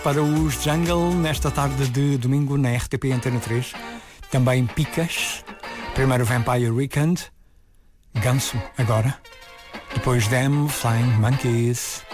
Para os Jungle, nesta tarde de domingo na RTP Antena 3, também Picas, primeiro Vampire Weekend, Ganso agora, depois Them, Flying Monkeys.